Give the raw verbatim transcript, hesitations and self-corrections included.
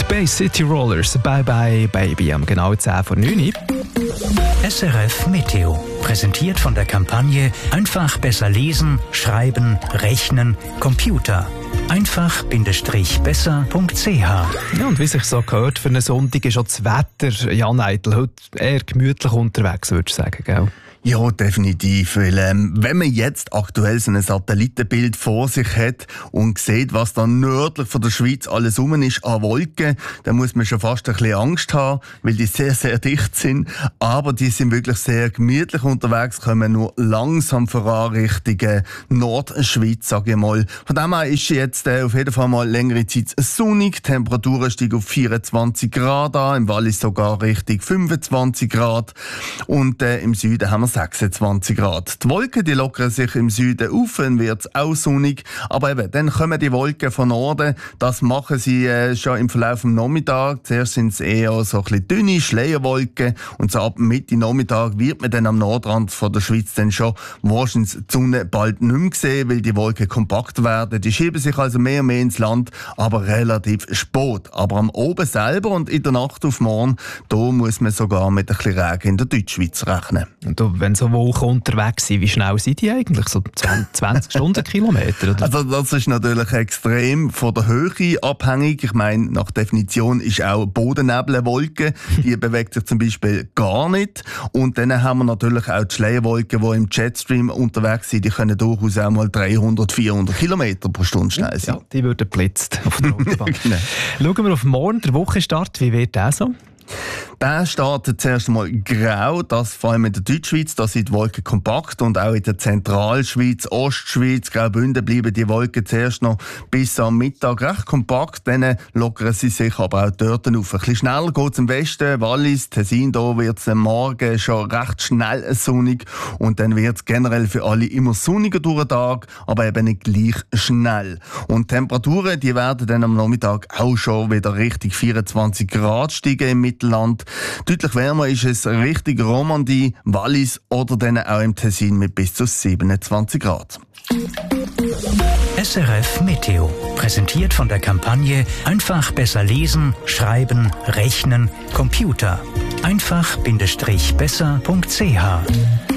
Bay City Rollers, Bye Bye Baby, am genau zehn vor neun. S R F Meteo, präsentiert von der Kampagne Einfach besser lesen, schreiben, rechnen, Computer. einfach-besser punkt c h. Ja, und wie sich so gehört, für einen Sonntag ist auch das Wetter, Jan Eitel, heute eher gemütlich unterwegs, würdest du sagen, gell? Ja, definitiv. Weil, ähm, wenn man jetzt aktuell so ein Satellitenbild vor sich hat und sieht, was da nördlich von der Schweiz alles rum ist an Wolken, dann muss man schon fast ein bisschen Angst haben, weil die sehr, sehr dicht sind. Aber die sind wirklich sehr gemütlich unterwegs, kommen nur langsam voran Richtung Nordschweiz, sage ich mal. Von dem her ist jetzt äh, auf jeden Fall mal längere Zeit sonnig. Die Temperaturen steigen auf vierundzwanzig Grad an, im Wallis sogar Richtung fünfundzwanzig Grad. Und äh, im Süden haben wir sechsundzwanzig Grad. Die Wolken die lockern sich im Süden auf, dann wird es auch sonnig. Aber eben, dann kommen die Wolken von Norden. Das machen sie äh, schon im Verlauf des Nachmittags. Zuerst sind es eher so ein bisschen dünne Schleierwolken. Und so ab Mitte Nachmittag wird man dann am Nordrand von der Schweiz dann schon wahrscheinlich die Sonne bald nicht mehr sehen, weil die Wolken kompakt werden. Die schieben sich also mehr und mehr ins Land, aber relativ spät. Aber am Oben selber und in der Nacht auf morgen, da muss man sogar mit ein bisschen Regen in der Deutschschweiz rechnen. Und du, wenn so Wolken unterwegs sind, wie schnell sind die eigentlich? So zwanzig Stundenkilometer? Oder? Also das ist natürlich extrem von der Höhe abhängig. Ich meine, nach Definition ist auch Bodennebel eine Wolke. Die bewegt sich zum Beispiel gar nicht. Und dann haben wir natürlich auch die Schleierwolken, die im Jetstream unterwegs sind. Die können durchaus auch mal dreihundert, vierhundert Kilometer pro Stunde schnell sein. Ja, die würden geblitzt auf der Autobahn. Genau. Schauen wir auf morgen, der Wochenstart. Wie wird der so? Der startet zuerst einmal grau, das vor allem in der Deutschschweiz, da sind die Wolken kompakt und auch in der Zentralschweiz, Ostschweiz, Graubünden bleiben die Wolken zuerst noch bis am Mittag recht kompakt, dann lockern sie sich aber auch dort auf. Ein bisschen schneller geht es im Westen, Wallis, Tessin, da wird es am Morgen schon recht schnell sonnig und dann wird es generell für alle immer sonniger durch den Tag, aber eben nicht gleich schnell. Und die Temperaturen, die werden dann am Nachmittag auch schon wieder Richtung vierundzwanzig Grad steigen im Mittelland. Deutlich wärmer ist es Richtung Romandie, Wallis oder dann auch im Tessin mit bis zu siebenundzwanzig Grad. S R F Meteo, präsentiert von der Kampagne Einfach besser lesen, schreiben, rechnen, Computer. einfach-besser punkt c h.